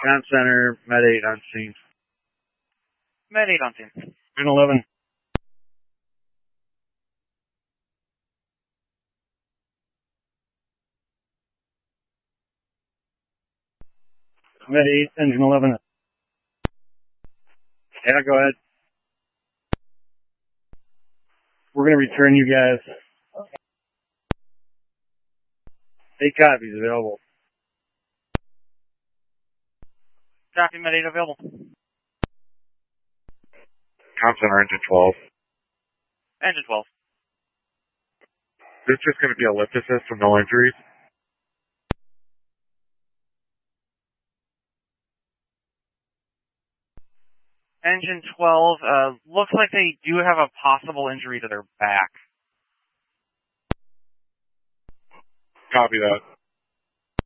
Comp Center, Med 8 on scene. Med 8 on scene. Med 11. Med 8, engine 11. Yeah, go ahead. We're going to return you guys. 8 copies available. Copy, Med 8 available. Comp Center, engine 12. Engine 12. This is just going to be a lift assist with no injuries. Engine 12, looks like they do have a possible injury to their back. Copy that.